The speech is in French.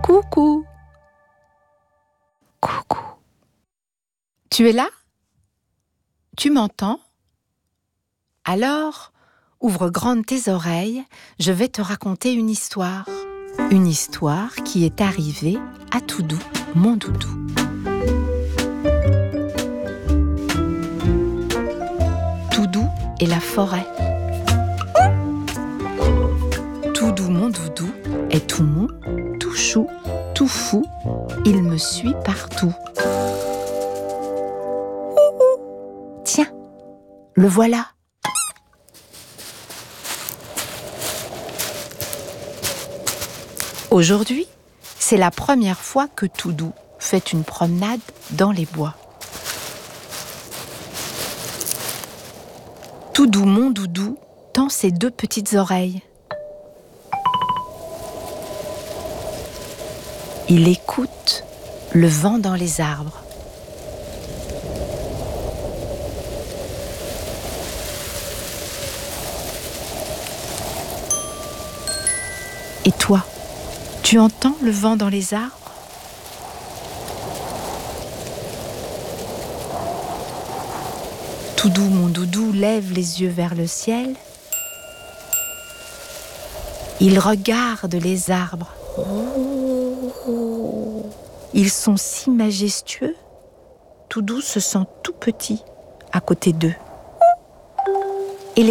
Coucou. Coucou. Tu es là? Tu m'entends? Alors, ouvre grandes tes oreilles, je vais te raconter une histoire. Une histoire qui est arrivée à Toudou, mon doudou. Toudou et la forêt. Toudou, mon doudou, est tout mou, tout chou, tout fou. Il me suit partout. Tiens, le voilà. Aujourd'hui, c'est la première fois que Toudou fait une promenade dans les bois. Toudou, mon doudou, tend ses deux petites oreilles. Il écoute le vent dans les arbres. Et toi, tu entends le vent dans les arbres? Toudou, mon doudou, lève les yeux vers le ciel. Il regarde les arbres. Ils sont si majestueux. Toudou se sent tout petit à côté d'eux.